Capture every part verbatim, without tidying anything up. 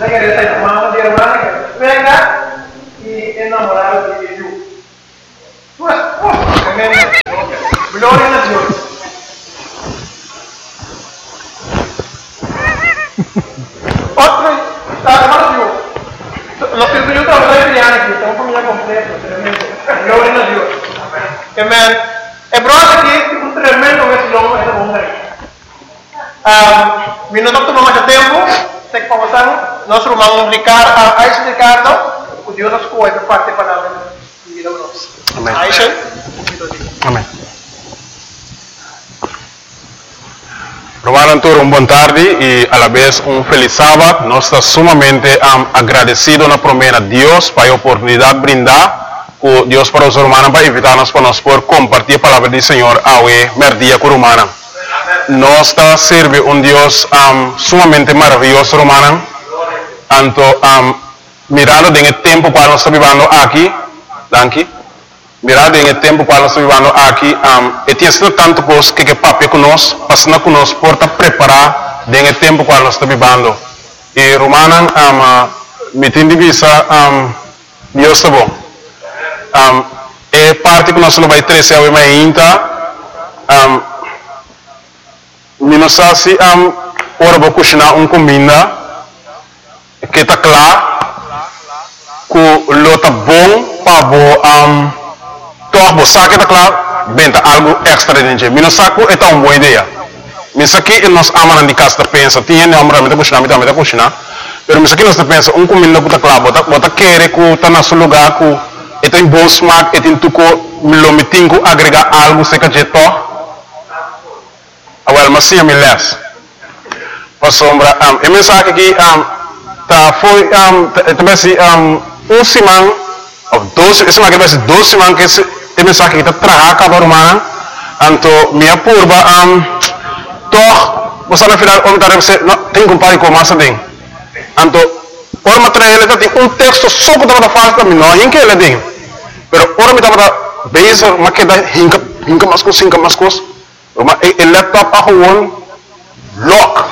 Esa que está en mamá de hermana que venga y enamorado de Dios. Pues, pues, gloria a Dios. Otro, hermano Dios. Los que yo trabajo de Diana aquí, tengo familia completa, tremendo. Gloria a Dios. Amén. El problema aquí es un tremendo vecino de esa mujer. Um, minuto tomamos mucho tiempo, sé que pasamos, nosso irmão Ricardo, a Aisha Ricardo, o Deus nos cuida para parte da palavra de vida nossa. Amém. Aisha, Amém. Romano Antônio, boa tarde e a la vez um feliz sábado. Nós estamos sumamente um, agradecidos na promessa de Deus para a oportunidade de brindar com Deus para os romanos para invitar-nos para nós por compartilhar a palavra do Senhor ao merdia com romana. Nós está serve um Deus um, sumamente maravilhoso, romano. Tanto um, mirando em tempo para nós estamos vivendo aqui, danke. Mirando em tempo para nós estamos vivendo aqui, um, e tem sido tanto coisa que que papi conosco, passando conosco por estar preparar em tempo para nós estamos vivendo. E romano, um, me tem de vista, um, Deus está bom. Um, e parte que nós não vai trazer a minha inta, um, não sei se um, ora vou cozinhar uma comida que está claro que lo está bom para um, todos você que está claro bem algo extra dentro não sei que é uma boa ideia não sei que nós amamos de casa pensa tinha não amamos de cozinhar também de cozinhar mas não sei que nós pensa uma comida que está claro bota bota querer que está no seu lugar que é tem bom smack é tem tudo lo me tenho agregar algo se que é to Well, mas sim, me less. Para sombra, um, a mensagem aqui, um, tá foi, um, também se, um, um semana, ou dois, esse semana que vai ser dois semanas que esse, a mensagem aqui tá trabalhando com a romana, então minha curva, um, toch, você na final, como tá você, não tem que comparar com mais também. Então, por material ele tem um texto só que tá falando também, não, em que ele tem, mas ora me tá para base, mas que dá hinca, hinca mais coisa, hinca mais coisa. O laptop a gewoon lock.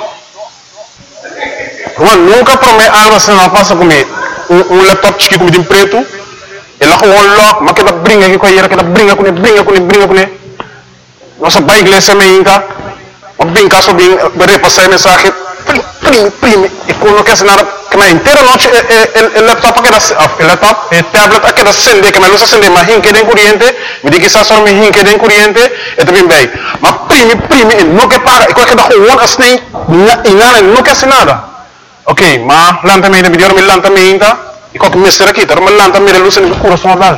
Gewoon nunca promete algo assim não passa comigo. Um, um laptop chique com preto, ele a gewoon lock, mas que dá brinca aqui com ele, que dá brinca com ele, brinca com ele, brinca com ele. Nossa pai igreja me inca, mas bem caso bem, vai passar mensagem, prime, prime, e quando quer nada, que na inteira noite o laptop aqui o laptop, o tablet aqui da acende, que me luz acende, mas hinque de corrente, me diz que está só me hinque de corrente, e também bem. Mas prime, prime, não quer parar, e qualquer da rua assim, e nada, não quer nada. Ok, mas lanta-me, me deu me lanta-me ainda, e qualquer mestre aqui, tá, mas lanta-me, luz no coração dela.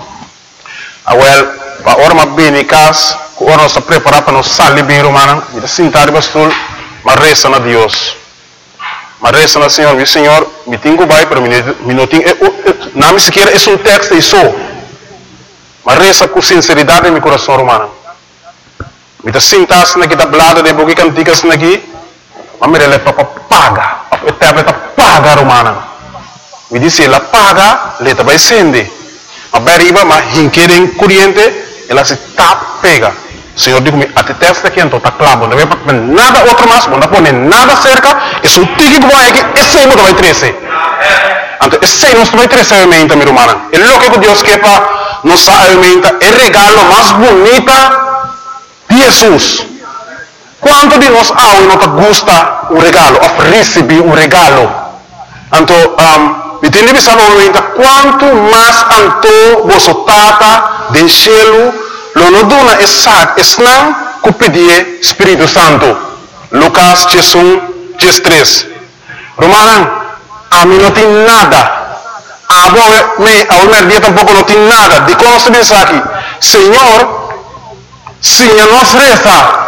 Ah, well, para hora mais bem em casa, a hora nós está preparado para nós sair bem romana, e de sentar e bastul, mas resta na Deus. Mas resta na Senhor, meu Senhor, me tenho que vai, pero me não tenho, não me sequer é um texto e só. Mas resta com sinceridade em meu coração romano. Me está sentado aqui, está blada de boca canticas aqui, mas me releva para pagar, a tablet paga romana. Me disse, ela paga, ela vai acender. Mas bem arriba, mas hinquerem corrente, ela se tap pega. O Senhor diz-me, até testa aqui, então está claro, não vai pôr nada outro mais, não vai pôr nada cerca, e se o tique que vai aqui, esse aí não vai trazer. Então, esse aí não vai trazer a alimenta, minha irmã. É o que Deus quer para nos alimenta, é o regalo mais bonito de Jesus. Quanto de nós há e não gosta o regalo, of receber um regalo. Então, um, me tem de pensar no momento, quanto mais anto você tata de cielo, lo no dona esak esnam ku pedir Espírito Santo. Lucas um, três. Romana, a mim não tem nada. A me, a minha dia tampouco não tem nada. De como se diz aqui, Senhor, Senhor nos reza.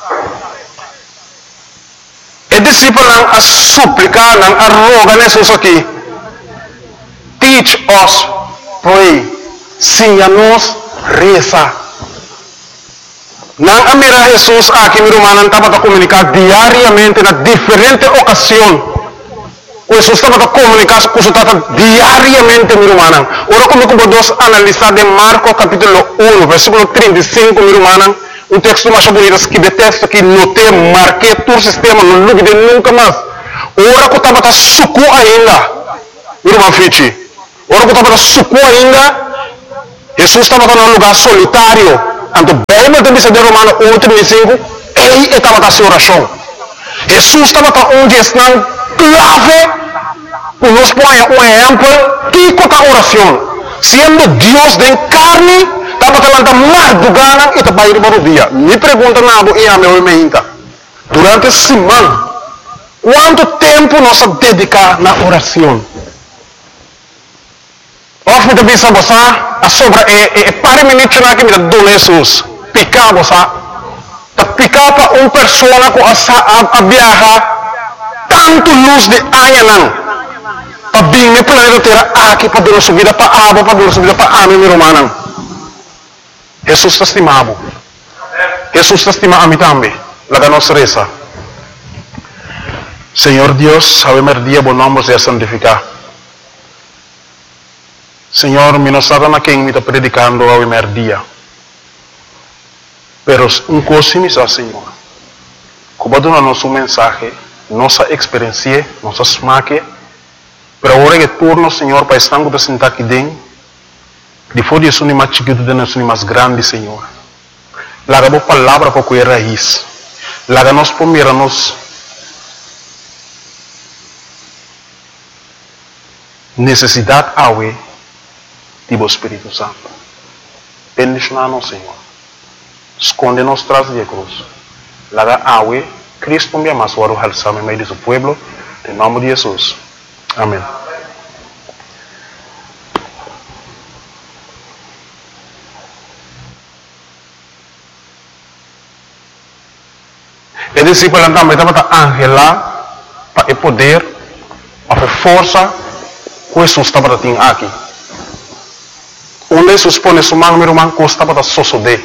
E discípulo não a suplicar, não a rogar Jesus aqui. Teach us, pray. Senhor nos reza. Não amira Jesus aqui, meu irmão, estava a comunicar diariamente na diferente ocasião. Jesus estava a comunicar com o diariamente, meu irmão. Ora, como podemos analisar de Marcos capítulo um, versículo trinta e cinco, meu irmão, um texto mais bonito que de texto que notei, marquei todo o sistema, não duvide nunca mais. ora que estava suco ainda, irmão Fichi, ora que estava suco ainda, Jesus estava num lugar solitário. Então, bem, mas também se de Romano oito, vinte e cinco, ele estava na oração. Jesus estava onde está clave, para nos pôr um exemplo, que é a oração. Sendo Deus de carne, estava falando mais do gana e estava indo para o dia. Me pergunta nada e a meu irmão, durante a semana, quanto tempo nós dedicamos na oração? Of me bisa bosa, a sobra é para minutos na que me dá Jesus, picar bosa, tá picar para uma pessoa com a viajar tanto luz de anha não, para bem me planeta terra aqui para dar subida para abo, para dar subida para ame mi romana. Jesus está estimado, Jesus está estimado a mim também, la nossa reza. Senhor Deus, sabe merdia bom nome seja santificado. Senhor, mi non stava na quem mi sta predicando a merdia. Pero un cosa mi sa, Senhor. Como dona nosso mensagem, nossa experiência, nossa smaque, pero ora que turno, Senhor, para estar com sentar aqui dentro, de fora de isso mais chiquito, de nós mais grande, Senhor. Laga boa palavra para que raiz. Laga nós pomira nos necessidade awe Tipo Espírito Santo. Bendicionar-nos, Senhor. Esconde-nos tras de cruz. Laga awe, Cristo me ama, suaro halsame meio de seu pueblo. Em nome de Jesus. Amém. E discípulo também estava angela para o poder, para a força que Jesus estava tendo aqui. Onde Jesus põe sua mão, meu irmão, custa para sosode.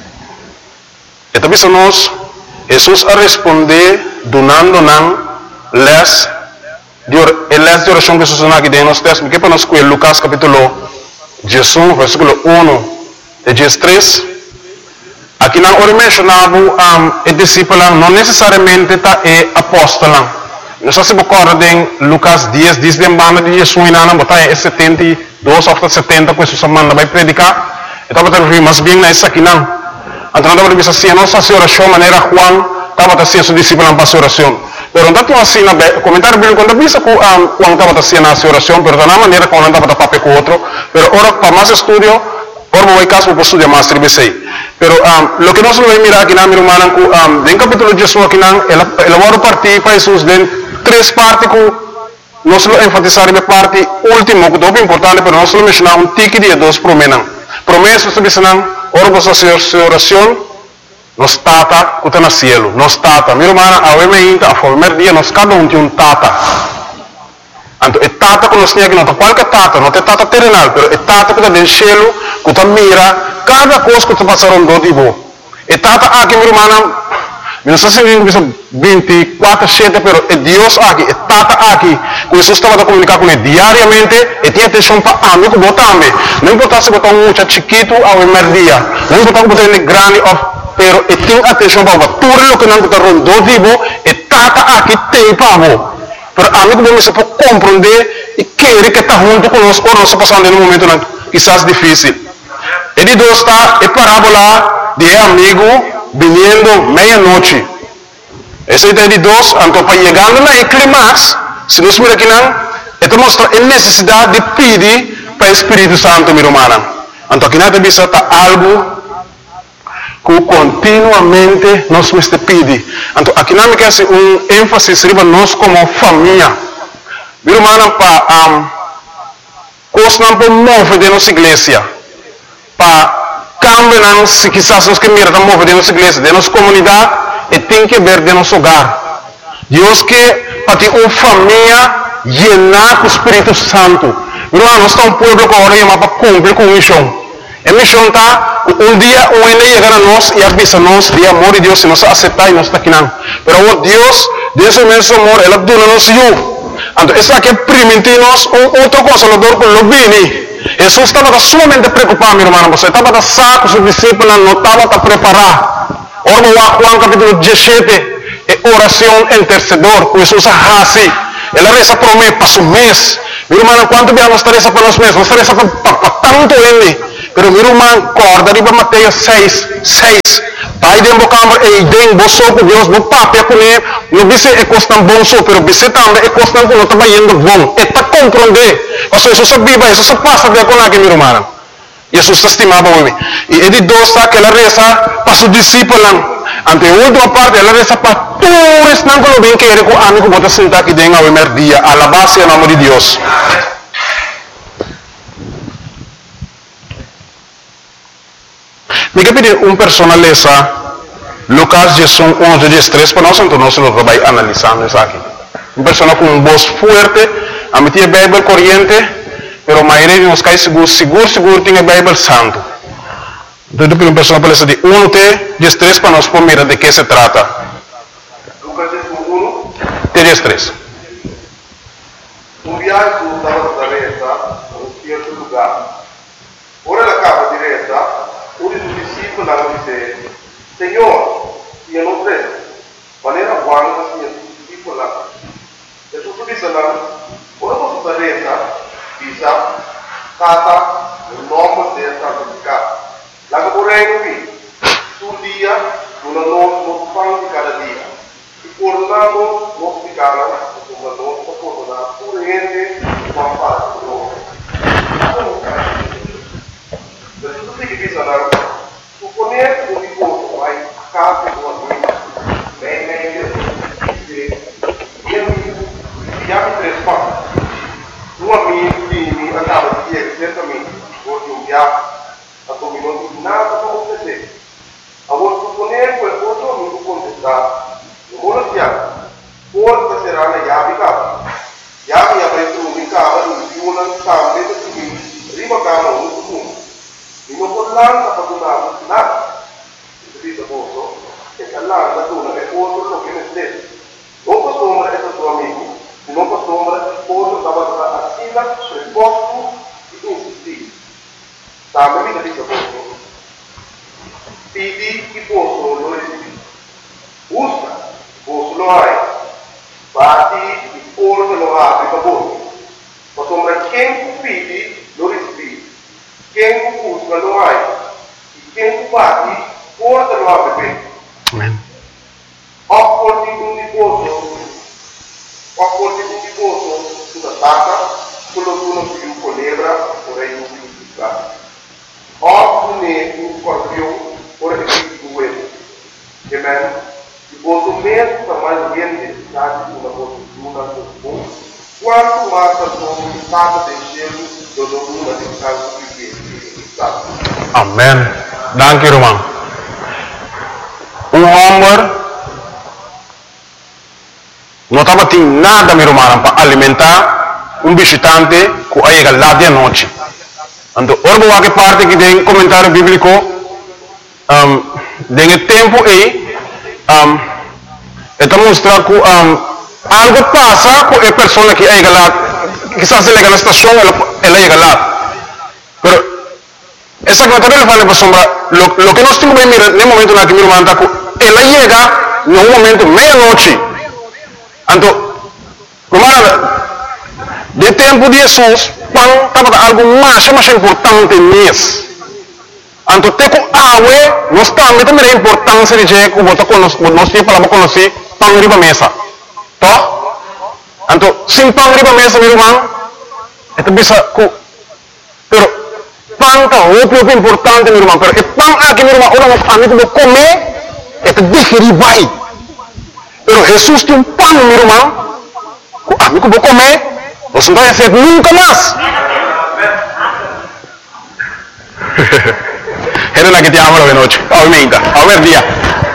E também se nós, Jesus a responder, donando não, les, les de oração que Jesus não aqui dentro, nós temos que para nós com Lucas capítulo dezesseis, versículo um, de dezesseis. Aqui não ora mencionava um, o discípulo, não necessariamente está é apóstolo. Nós se recorda em Lucas dez, diz de banda de Jesus na na botar é setenta e dois ou setenta, que Jesus manda vai predicar. Então está referindo mais bem nessa aqui não. Então não deve ser assim, nossa oração maneira Juan estava assim seu discípulo para oração. Pero não está assim na comentário bíblico quando visa com Juan estava assim na oração, pero da maneira como não estava papel com outro. Pero ora para mais estudio, ora vou caso para estudar mais tribesei. Pero um, lo que nós vamos mirar aqui na minha irmã, um, em capítulo Jesus aqui não, ela ela vai partir para Jesus dentro três partes que nós vamos enfatizar na parte última, que é muito importante, mas nós vamos mencionar um tique de dois promessas. Promessas, você diz, ora você a sua oração, nós tata, que está no cielo, nós tata. Minha irmã, a ouvimenta, a primeiro dia, nós cada um tem um tata. Então, é tata que nós temos aqui, não é qualquer tata, não é tata terrenal, mas é tata que está no cielo, que está mira, cada coisa que está passando do tipo. É tata aqui, minha irmã, não sei se vinte e quatro sete, mas é Deus aqui, é Tata aqui. Que Jesus estava a comunicar com ele diariamente e tinha atenção para a mim, que botar-me. Não importa se botar um muito chiquito ao primeiro dia, não importa se botar ele grande, mas ele tem atenção para tudo o que não está rondando, vivo, é Tata aqui tem para você. Mas a mim, como você pode compreender e querer que está junto conosco, ou não está passando em um momento quizás difícil. E de dois está a parábola de amigo vindo meia-noite. Essa ideia de dois, então, para chegando na clímax, se nós miramos aqui, não, então mostra a necessidade de pedir para o Espírito Santo, minha irmã. Então, aqui nada disso está algo que continuamente nós temos que pedir. Então, aqui não me quer um ênfase para nós como família. Minha irmã, para um, coisa não para mover de nossa igreja, para cambiar, se quizás nós queremos mover de nossa igreja, de nossa comunidade, e tem que ver de nosso hogar. Deus quer para ter uma família llena com o Espírito Santo. Irmão, nós estamos um povo que agora chama para cumprir com a missão. A missão está, um dia o ainda chegar a nós e avisa nós de amor de Deus, se nós aceitar e nós está aqui não. Mas Deus, desse mesmo amor, Ele dá-nos eu. Então, isso aqui é permitir-nos outra consolador com o bem. Jesus estava sumamente preocupado, meu irmão. Você estava saco, seus discípulos não estavam a preparar. Ora, Juan capítulo dezessete, oração intercedor, que Jesus hace. Ela reza por mim, para o mês. Meu irmão, quanto bem nós reza para os meses? Nós reza para tanto ele. Pero meu irmão, corda, riba Mateus seis, seis. Pai de embocambre, e den, boso com Deus, no papel com ele, no bice é costam bom so, pero bice também é costam com não está indo bom. É para compreender. Mas Jesus sabia, Jesus passa de com aquele meu irmão. Jesus estimava o homem. E ele dosta que ela reza para seus discípulos. Ante a última parte, ela reza para todos não que bem querer com amigo bota sentar aqui dentro ao primeiro dia. Alabar-se o nome de Deus. Me quer pedir uma pessoa lesa Lucas dezesseis, onze, dezesseis para nós, então nós vamos analisando isso aqui. Uma pessoa com uma voz forte, a meter a Bíblia corrente, pero a maioria de nós cai seguro, seguro, seguro, tem a Bíblia santo. Então, depois uma pessoa pode dizer, um, dezesseis para nós, mira de que se trata. Lucas um, dezesseis. Um viaggio dalla Nazareta a un certo lugar. Ora la capa di retta, uno dei discepoli le disse, Signore, io non credo, ma era buono che sia discepolo. E Gesù disse loro, ora posso retta, disse, Tata, nel nome del santificato. La che vorrei qui, sul dia, una non fanno di cada dia. E portando non di cada, una non portando pure niente, ma fare di loro. Per tutto che bisogna, supponere un riposo, vai a casa di una guida, bene, meglio, io mi chiamo tre spazi. Un amico mi andava di ieri, certamente, oggi un viaggio. A come non dico nada come você. A voi supponere quel cosa non può contestare. Non vuole piano. Forse sarà una chiave cava. Chiave avrei trovato in cava, non più una scambio di subito. Prima cava un punto. In un parlando ha fatto nada. Capito posto? Che parlando da una che forse lo che ne stesso. Non posso ombra è stato amico. Non posso ombra forse stava a silla sul posto di insistire. Sabe mi dice posto. Pidi chi posso lo recibi. Usa, posso lo hai. Bati il pollo lo apri per voi. Ma sembra che pidi lo recibi. Che usa lo hai. Che bati pollo lo apri per. Amen. Opporti un riposo. Opporti un riposo sulla tacca, quello che uno più colebra, vorrei un più piccato. Oppure un scorpione, ora che si due. Amen. Il vostro mezzo sta mai bien dedicato una vostra luna con voi. Quanto massa sono stata del cielo, dove una di santo di Stato. Amen. Danke, Roman. Um homem não estava tendo nada, meu irmão, para alimentar um visitante que chega lá de noite. Então, ora que parte que tem comentário bíblico, um, tem tempo aí, um, está mostrando que um, algo passa com a pessoa que chega lá, quizás ele chega na estação, ela, ela chega lá. Pero, essa comentário ele fala para sombra, lo, lo que nós temos que mirar no momento na que meu irmão está, ela chega no momento meia-noite. Então, como de tempo de Jesus, pão estava algo mais, mais importante nisso. Então, tem que água, nós também temos a importância de que nós temos para conhecer pão riba mesa. Tá? Então, sem pão riba mesa, meu irmão, é bisa que, pero pão está muito importante, meu irmão. Pero o pão aqui, meu irmão, ora a mim que comer, é digerir vai. Pero Jesus tem um pão, meu irmão, que a mim que vou comer. Você não vai fazer nunca mais. Era la que te amo de noche, obviamente, a ver día.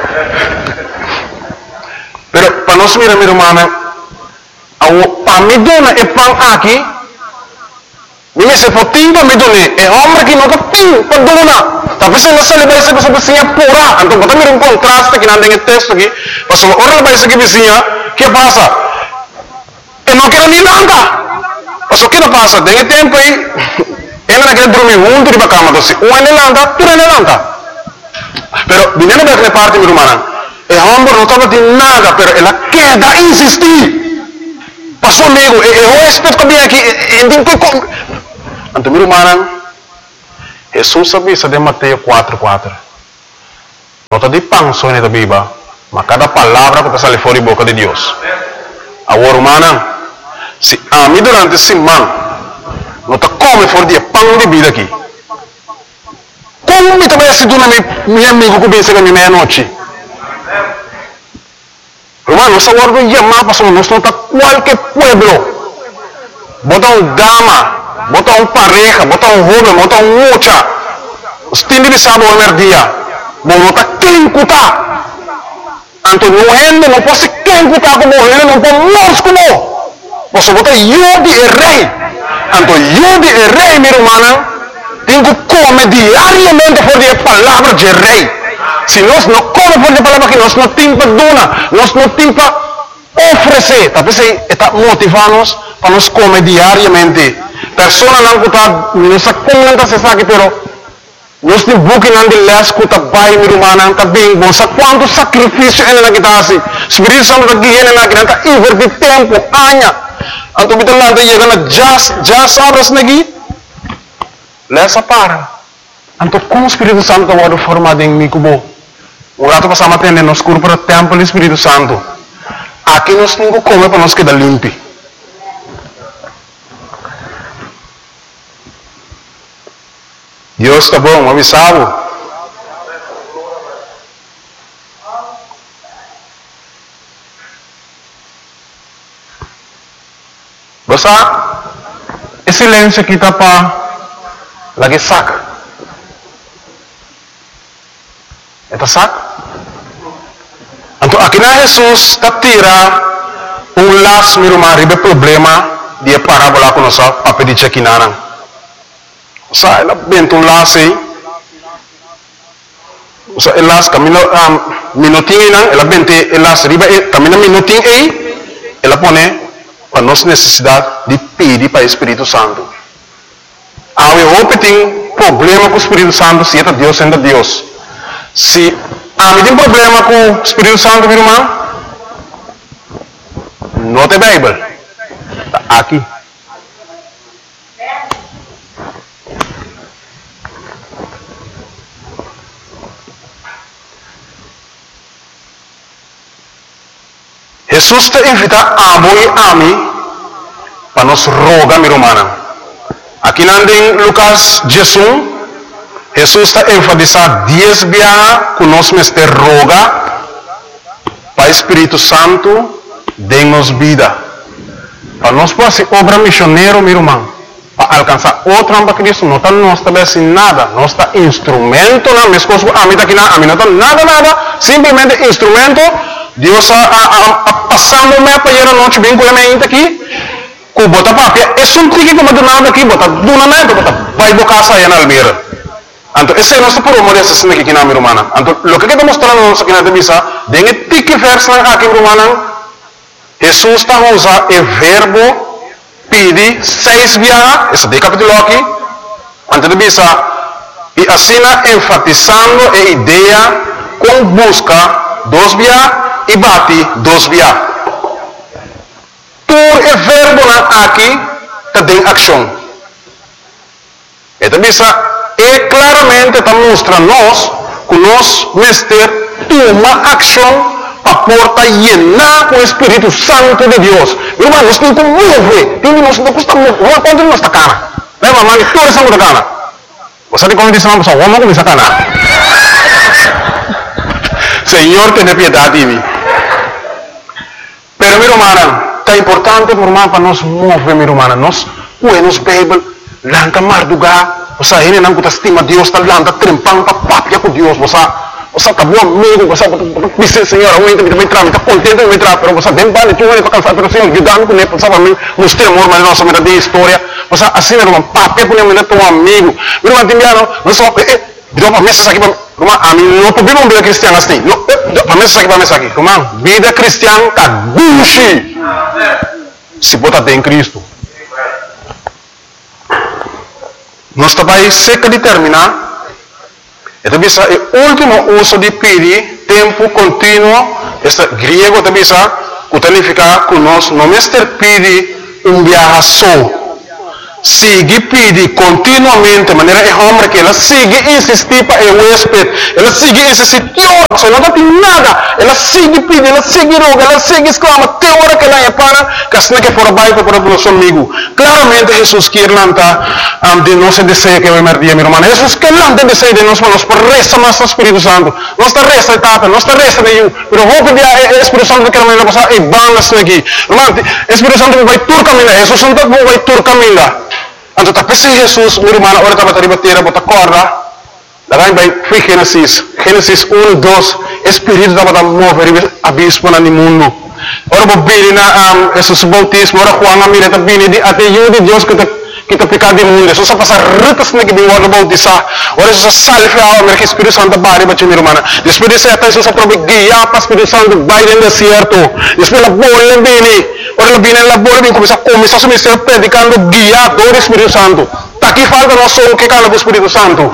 Pero para nós mirar, minha irmã, para mim dona é pão aqui. Mimi se poting para me dona é homem que não tem para dona. Tapi se nós celebrar isso você vizinha pura. Então bota mirar um contraste que não tem texto aqui. Mas o ora vai ser que vizinha, que passa? Eu não quero nem nada. Mas o que não passa? Tem tempo aí. Ela não quer dormir junto de cama, então um ele landa, tu ele landa. Pero, viniendo da parte, minha irmã, El hombre no estaba de nada, pero él queda insistir. Pasó amigo, el huésped que viene aquí, ante mi hermana, Jesús avisa de Mateo cuatro cuatro. No está de pan só en la Biblia, mas cada palabra que te sale fuera de boca de Dios. Ahora, hermana, si a mí durante esta semana no te come fuera de pan de vida aquí, ¿cómo me te voy a decir tú a mi amigo que viene a mi medianoche? Hermano, esa guarda llamada para nosotros, no está cualquier pueblo. Bota un dama, bota un pareja, bota un joven, bota un mucha. Usted debe saber el día. No está quem cutar. Anto no gente no puede quem cutar como ele, no puede morrer como. Você bota eu de rei. Anto eu de rei, minha irmã, tenho que comer diariamente por a palavra de rei. Se nós não comemos por a palavra que nós não temos para donar, nós não temos para oferecer. Talvez está motivando-nos para nós comer diariamente. Pessoas não cutar, não se comenta se sabe, pero nós temos bukin ang dilas ko tabay mi rumanan tabing mo sa quanto sacrificio ena na kita asi. Espiritu Santo tagihin na kita iver di tempo anya. Anto bitan lang tayo na just just oras nagi. Lesa para. Anto kung Espiritu Santo wado forma ding mi kubo. Ora to pasama tende nos kur para temple Espiritu Santo. Aqui nós ningo come para nós queda limpi. Deus está bom, avisado. Basta, e silêncio aqui está para lagi saca. Eta saca? Então, aqui na Jesus está tira um laço, meu irmão, ribe problema de parábola com nossa para pedir aqui na Sa ela bentung lasi, sa elas kami na um, minuting inang ela bente elas riba kami na minuting ay ela pone para nossa necessidade de pedir para o Espírito Santo. Awe hopeting problema com o Espírito Santo se é Deus ainda Deus. Se a mim tem problema com o Espírito Santo, meu irmão, não tem Bíblia. Tá aqui. Jesus te invita a voi a mim para nos rogar, minha irmã. Aqui em Lucas Jesus, Jesus está enfatizando dez viagens que nós me roga para o Espírito Santo dê-nos vida. Para nós poder ser obra missionária, meu irmão, para alcançar outra para Cristo, não está nós também sem nada, nós está instrumento, não, minhas coisas, a mim está aqui, a mim não está nada, nada, simplesmente instrumento. Deus a, a, a passando me para ir a noite bem com a minha aqui, com bota papia, é só um tique como do nada aqui, bota do nada, bota vai do casa aí na Almeida. Então esse é nosso por amor esse cena aqui na minha irmã. Então o que que está mostrando nós aqui na Tebisa, dengue tique verso na aqui minha irmã. Jesus está usando o verbo pedir seis viagens, esse de capítulo aqui, antes de Tebisa, e assim enfatizando a ideia com busca dos viagens e bate dos viagens. Por o verbo aqui está em ação. Então, é claramente está mostrando nós que nós mestre toma ação para porta llenar com o Espírito Santo de Deus. Meu irmão, nós temos que mover. Nós não custa mover. Vamos contra nossa cara. Lembra, mano? Toda essa muda cara. Você tem como dizer uma pessoa, vamos começar a cara. Senhor, tenha piedade de mim. Pero, minha irmã, está importante, minha irmã, para nós mover, minha irmã. Nós, buenos Bíblia, lanta mardugar, você ainda não está estima Deus, está lanta trempando para papia com Deus, você, você está bom amigo, você diz, Senhor, eu ainda me entrar, está contente de me entrar, pero você vem para tu ainda para cansar, pero Senhor, ajudando com ele, sabe, me mostrei amor, mas nossa, me dá de história, você assim, minha irmã, papia com ele, me dá teu amigo, minha irmã, tem nós só, eh, virou para mesa aqui, irmã, a mim não podemos vida cristiana assim, não, para mesa aqui, para mesa aqui, irmã, vida cristiana está gushi, se botar em Cristo. Nós também cerca de terminar, então, o último uso de pedir tempo contínuo, este griego também sabe, que significa que nós não mister pede um viaje só. Sigue pede continuamente, de maneira é homem que ela sigue insistir para o huésped, ela sigue insistir, só não tem nada, ela sigue pede, ela sigue roga, ela sigue exclama, até hora que ela é para, que assim que for baixo para o nosso amigo. Claramente Jesus quer lançar um, de nosso desejo que vaimer dia, meu irmão. Jesus quer lançar desejo de nós, mas por resta mais do Espírito Santo, não está resta de tata, não está resta de eu, mas vou pedir ao Espírito Santo que quer me passar e vamos aqui. Irmão, o Espírito Santo vai tur caminhar, Jesus Santo vai tur caminhar. Então, tapi si Jesus, meu irmão, ora estava a bater, bota corda, daí vai, foi Gênesis, Gênesis um, dois, Espírito estava a mover abismo no mundo. Ora, vou vir na Jesus bautismo, ora, Juan, a mira, está vindo, até eu de Deus que está kita pecado de mundo, só passa retas na que vem o bautizar, ora, só salve a alma, que Espírito Santo bari, bater, meu irmão. Depois de ser atenção, só para guiar para o Espírito Santo, vai no deserto, depois a bola vem, ora, ela vem na bola, vem começar a começar a ministrar predicando, guiado do Espírito Santo. Tá aqui falta nós só o que cala do Espírito Santo.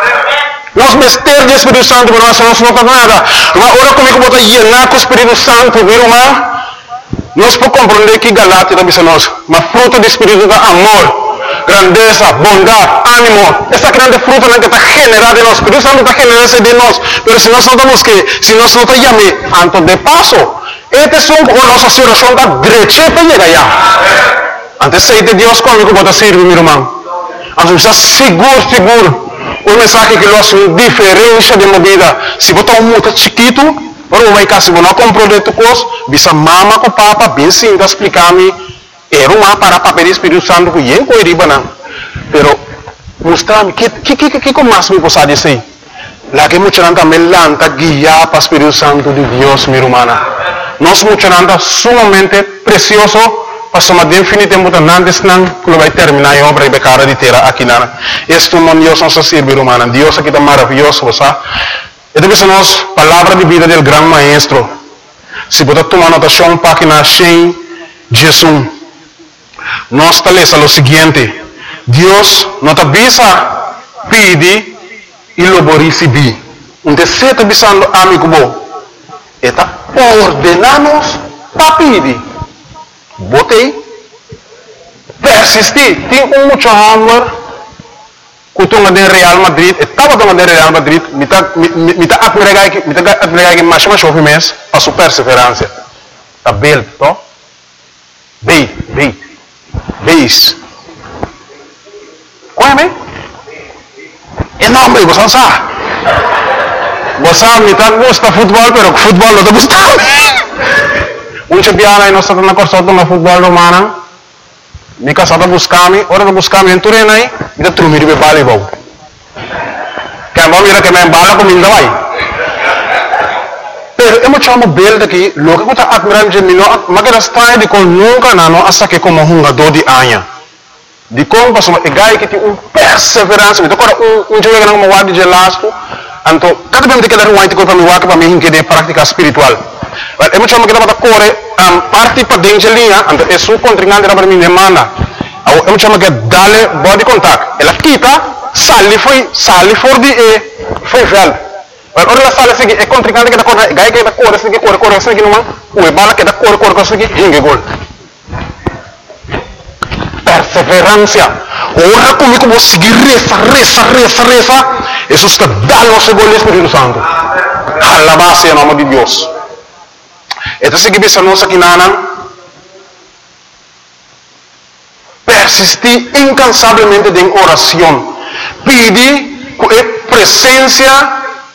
Nós mistérios do Espírito Santo, mas nós não tá nada. Mas ora comigo bota llenar com o Espírito Santo, meu irmão. Nós podemos compreender que Galatia também nós, mas fruto do Espírito é amor, grandeza, bondade, ânimo. Essa grande fruta que está generada em nós. O Espírito Santo está generando de nós. Mas se nós não estamos que, se nós não estamos llamando, antes de passo, este é um nossa situação da direita para chegar lá. Antes de Deus comigo bota servir, meu irmão. Antes está seguro, seguro. O mensagem que nós temos diferença de movida. Se botar um muito chiquito, ora vai cá, se você não comprou de tu coisa, bisa mama com papa, bem sim, está explicar-me. Era uma para papel do Espírito Santo que eu não iria não. Pero, mostrar-me, que que que que como mais me possa dizer? Lá que muita gente também lanta guiar para o Espírito Santo de Deus, minha irmã. Nós muita gente sumamente precioso, passamos definitivamente antes não, que vai terminar a obra e becara de terra aqui na. Este é Deus nosso ser, minha irmã. Deus aqui está maravilhoso, sabe? E depois nós, palavra de vida do grande maestro. Se você tomar anotação, página cem, Jesus. Nós está o seguinte: Deus não te avisa, pede e lo vou receber. Então, se está avisando amigo bom, está ordenando para pedir. Botei, persistir. Tem um muito amor que tu de Real Madrid, estava tomando de Real Madrid, me está me está admirando que me está admirando que mais mais ouve mês a sua perseverança. Está bem, to? Bem, bem. Beis. Qual é, bem? É nome, você sabe. Você me tá gosta futebol, pero futebol não te gusta. Um champion aí nós estamos na corção do futebol romano. Me casado buscar-me, ora não buscar-me em Turena aí, me dá trumir de voleibol. Que vamos ver que me embala comigo vai. Pero eu chamo bel daqui, logo que está admirando de mim, mas que está de com nunca não, hasta que como um jogador de anha. De como passou, é gai que tem um perseverança, então agora um um jogador não guarda de lasco, então cada vez que ele não vai ter para me guardar para mim que de prática espiritual. Mas eu chamo que está corre, parte para dentro de linha, então é sua contrincante para mim demanda. Eu chamo que dale body contact, ela quita, sale foi, sale for de e foi velho. Ora la sala seguinte, é contrincante que está correndo, gai que está correndo, seguinte, corre, corre, seguinte, não é? O bala que está corre, corre, seguinte, hingue gol. Perseverança. Ora comigo vou seguir, reza, reza, reza, reza. Jesus está dando o seu gol Espírito Santo. Alabado em nome de Deus. Então, se que nós aqui na persistir incansavelmente em oração. Pedir com presença.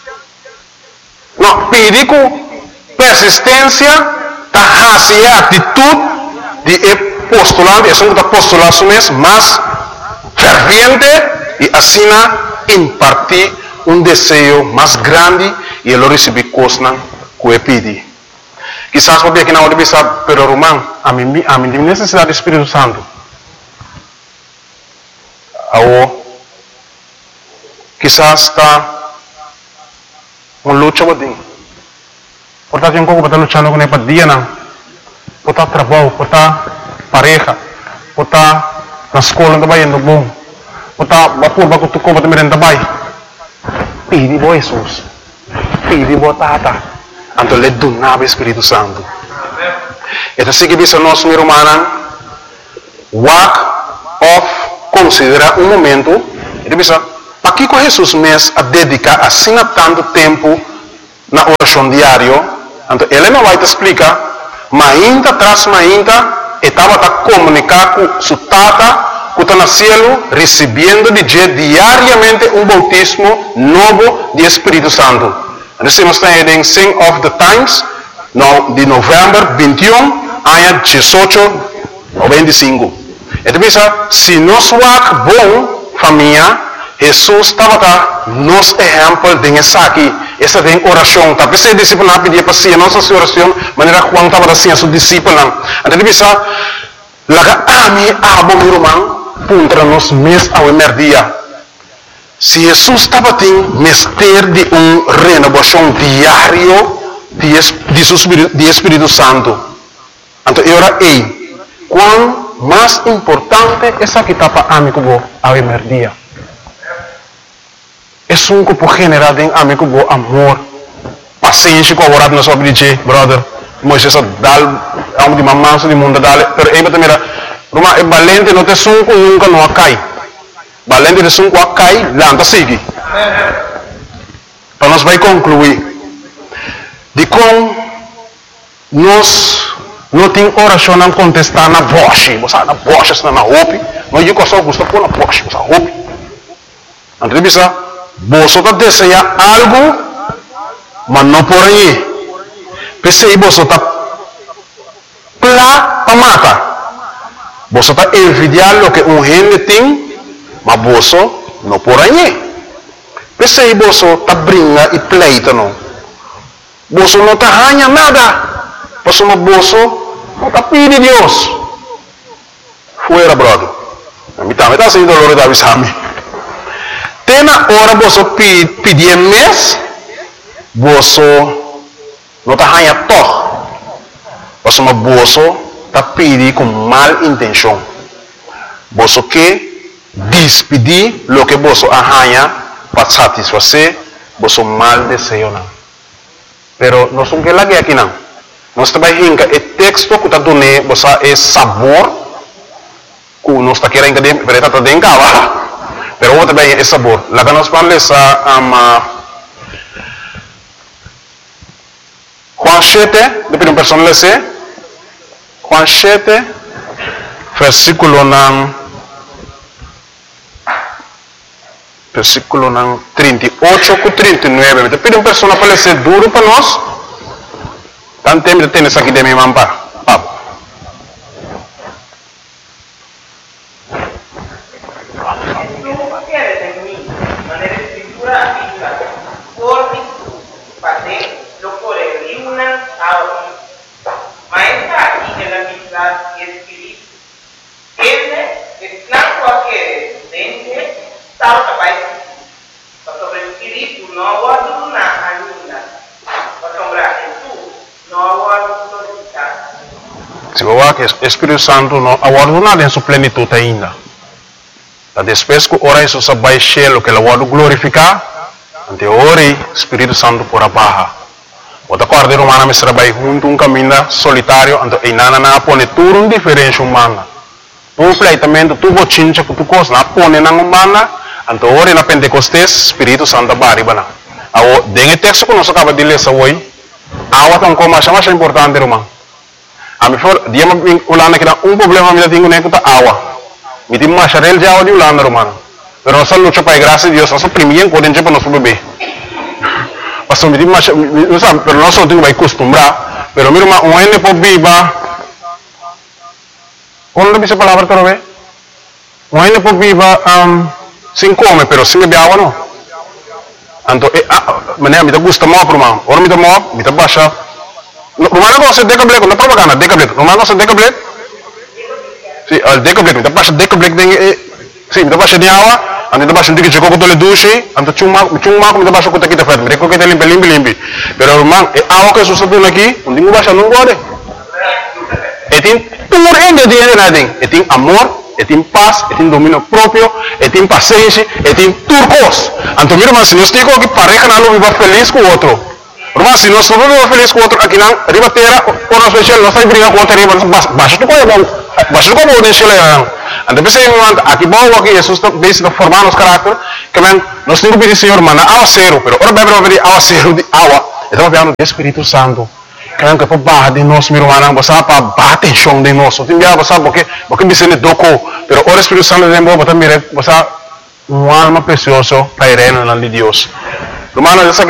Não, pedir com persistência, hacia a atitude de postulante, é um que postular sumes, mas ferviente e assim impartir um desejo mais grande e ele receber coisas que ele pede. Quizás porque aqui na hora de pensar, pero Romão, a mim a mim necessidade do Espírito Santo. Ou quizás está uma luta botinho. Portanto, eu estou lutando com ele dia não. Portanto, trabalho, portanto, pareja, portanto, na escola também indo bom. Portanto, vapor, vapor, tu compra também também. Pedi, boa Jesus. pide botata. Então ele donava o Espírito Santo. Então se que bisa nós, meu irmão, walk off, considera um momento, ele bisa, para que com Jesus mesmo a dedicar assim tanto tempo na oração diária, então ele não vai te explicar, mas ainda atrás, mas ainda, estava a comunicar com sua tata, que está no céu, recebendo de diariamente um bautismo novo de Espírito Santo. Nós estamos em Sing of the Times, no, de novembro vinte e um, ano dezoito noventa e cinco. Então, se nós somos bom, família, Jesus estava cá, nos exemplo de essa aqui, essa tem oração, tá? Porque se discípulo não pedia para si, a nossa oração, maneira Juan estava assim a seu discípulo. Então, bisa, laga ami abo meu irmão, puntra nos mes ao emerdia. Se Jesus estava tendo mister de uma renovação diário de, de, de Espírito Santo, então era ei, quão mais importante essa que está para amigo ao emerdia. É um grupo generado em amigo bo amor, paciência com a na sua vida, brother. Moisés dal, amo de mamãe, de mundo dale, pero aí também era, Roma é valente, não tem sunco nunca não cai. Valente de sunco cai, lá não sigue. Então nós vai concluir de como nós não tem oração não contestar na voz, você na voz, na roupa, não digo só gosta por na voz, você roupa. Então bisa você está desejando algo, mas não por aí. Pensei que você está plá para matar. Você está envidiando o que um gente tem, mas você não por aí. Pensei que você está brincando e pleita não. Você não está ganhando nada. Você não está pedindo Deus. Fuera, brother. A mim também está sendo dolor da avisame. Tem na hora você pedir mês, você não está ganhando todo. Você está pedindo com mal intenção. Você quer despedir o que você ganha para satisfazer você mal desejo. Pero não são que lá aqui não. Nós também hinca o texto que está dando você é sabor que nós está querendo que pero está dentro cá. Pero outra bem é sabor. Lá que nós falamos a Juan sete, depois uma pessoa lê Juan sete, versículo nan versículo nan trinta e oito com trinta e nove. Depois uma pessoa para ler duro para nós. Tanto tempo de ter isso aqui de minha mampa. Se você que o Espírito Santo não aguarda em sua plenitude ainda. Depois que ora isso vai cheio que ele vai glorificar, ante ora o Espírito Santo por abaixo. Outra coisa humana me trabalha junto um caminho solitário, então e nada na pone tudo um diferente humana. Um pleitamento tu bochincha que tu costa na pone na humana, então ora na Pentecostes Espírito Santo baribana. Ao dengue texto que nós acaba de ler hoje, awa tão como mais mais importante irmão. A mim for dia me ulana que um problema me tenho nem com awa. Me tem mais real já de ulana irmão. Pero nós luta para graça de Deus, nós primeiro podem ter para nosso bebê. Pastor me tem mais, não sabe, pero nós não temos que acostumbrar. Pero meu irmão, um ene pode viva. Quando dice palavra para ver? Um ene pode viva sem comer, pero sem beber água não. Então, maneira me gusta muito irmão. Ora me dá muito, me dá baixa. Rumah ko sa decablet, na propaganda, decablet. Rumah ko sa decablet. Si, al decablet, kita pas decablet ding si, kita pas di awa, ante kita pas dikit joko ko tole dushi, ante chuma, chuma ko kita pas ko kita fet, mereka kita limpi limpi limpi. Pero rumah e awa ko susatu lagi, undi mo basa nung gode. Etin pur ende di ende nading, etin amor, etin paz, etin dominio propio, etin paciencia, etin turcos. Anto mira mas si nos digo que pareja na lo viva feliz com outro. Mas se nós não vamos feliz com outro aqui não, ribatera, por nós especial, nós estamos brincando com outro riba, baixo do coelho, baixo do coelho, deixa ele lá. Então, pensei em aqui bom, aqui Jesus está bem formar nos caráter, que men, nós temos que pedir Senhor, mana, awa zero, pero ora bebe bebe awa zero de awa, então vamos ver o Espírito Santo, que men que para barra de nós, meu irmão, você para bater chão de nós, tem dia você porque porque me sente doco, pero ora Espírito Santo de novo, também você uma alma preciosa para irena na de Deus. Hermano, essa